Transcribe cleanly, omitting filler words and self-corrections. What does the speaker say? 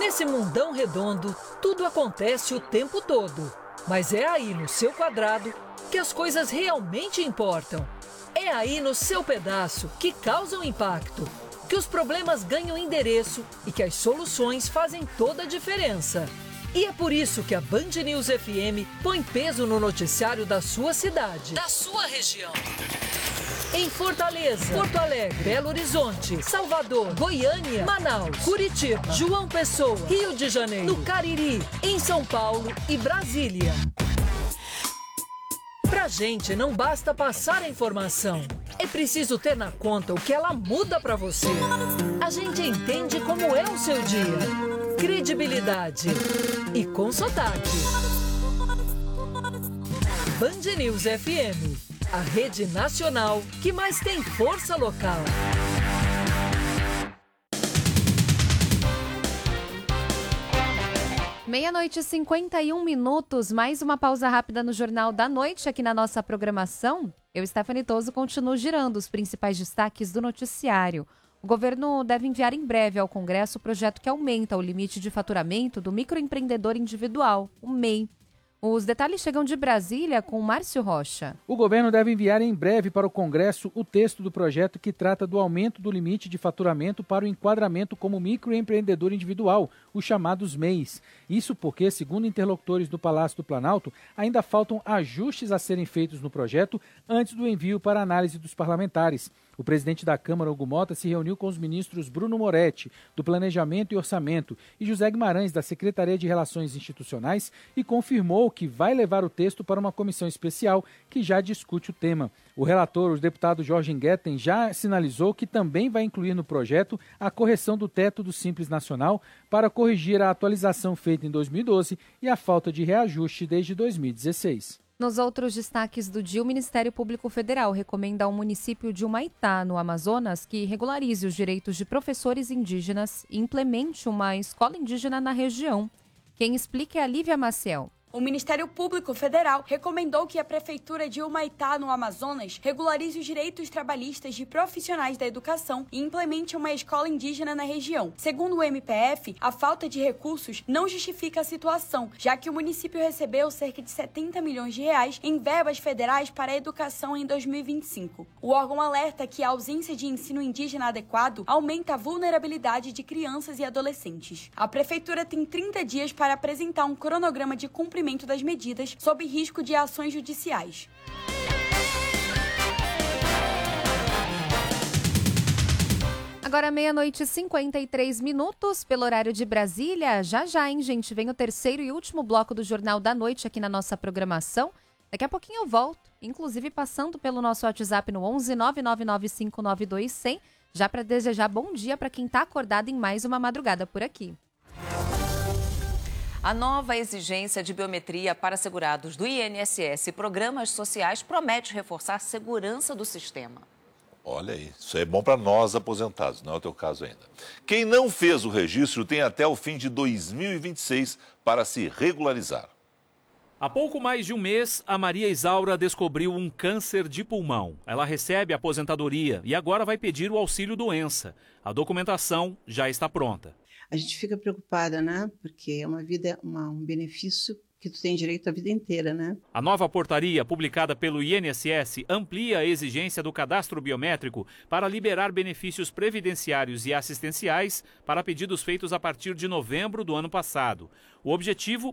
Nesse mundão redondo, tudo acontece o tempo todo. Mas é aí no seu quadrado que as coisas realmente importam. É aí no seu pedaço que causam impacto, que os problemas ganham endereço e que as soluções fazem toda a diferença. E é por isso que a Band News FM põe peso no noticiário da sua cidade, da sua região. Em Fortaleza, Porto Alegre, Belo Horizonte, Salvador, Goiânia, Manaus, Curitiba, João Pessoa, Rio de Janeiro, no Cariri, em São Paulo e Brasília. Pra gente não basta passar a informação, é preciso ter na conta o que ela muda pra você. A gente entende como é o seu dia. Credibilidade e com sotaque. Band News FM, a rede nacional que mais tem força local. Meia-noite e 51 minutos, mais uma pausa rápida no Jornal da Noite aqui na nossa programação. Eu, Stephanie Toso, continuo girando os principais destaques do noticiário. O governo deve enviar em breve ao Congresso o projeto que aumenta o limite de faturamento do microempreendedor individual, o MEI. Os detalhes chegam de Brasília com Márcio Rocha. O governo deve enviar em breve para o Congresso o texto do projeto que trata do aumento do limite de faturamento para o enquadramento como microempreendedor individual, os chamados MEIs. Isso porque, segundo interlocutores do Palácio do Planalto, ainda faltam ajustes a serem feitos no projeto antes do envio para análise dos parlamentares. O presidente da Câmara, Hugo Mota, se reuniu com os ministros Bruno Moretti, do Planejamento e Orçamento, e José Guimarães, da Secretaria de Relações Institucionais, e confirmou que vai levar o texto para uma comissão especial que já discute o tema. O relator, o deputado Jorge Ngueten, já sinalizou que também vai incluir no projeto a correção do teto do Simples Nacional para corrigir a atualização feita em 2012 e a falta de reajuste desde 2016. Nos outros destaques do dia, o Ministério Público Federal recomenda ao município de Humaitá, no Amazonas, que regularize os direitos de professores indígenas e implemente uma escola indígena na região. Quem explica é a Lívia Maciel. O Ministério Público Federal recomendou que a Prefeitura de Humaitá, no Amazonas, regularize os direitos trabalhistas de profissionais da educação e implemente uma escola indígena na região. Segundo o MPF, a falta de recursos não justifica a situação, já que o município recebeu cerca de 70 milhões de reais em verbas federais para a educação em 2025. O órgão alerta que a ausência de ensino indígena adequado aumenta a vulnerabilidade de crianças e adolescentes. A Prefeitura tem 30 dias para apresentar um cronograma de cumprimento das medidas sob risco de ações judiciais. Agora 00:53 pelo horário de Brasília. Já, hein, gente? Vem o terceiro e último bloco do Jornal da Noite aqui na nossa programação. Daqui a pouquinho eu volto, inclusive passando pelo nosso WhatsApp no 11 999592100, já para desejar bom dia para quem está acordado em mais uma madrugada por aqui. A nova exigência de biometria para segurados do INSS e programas sociais promete reforçar a segurança do sistema. Olha aí, isso é bom para nós aposentados, não é o teu caso ainda. Quem não fez o registro tem até o fim de 2026 para se regularizar. Há pouco mais de um mês, a Maria Isaura descobriu um câncer de pulmão. Ela recebe a aposentadoria e agora vai pedir o auxílio doença. A documentação já está pronta. A gente fica preocupada, né? Porque é uma vida, um benefício que tu tem direito a vida inteira, né? A nova portaria, publicada pelo INSS, amplia a exigência do cadastro biométrico para liberar benefícios previdenciários e assistenciais para pedidos feitos a partir de novembro do ano passado. O objetivo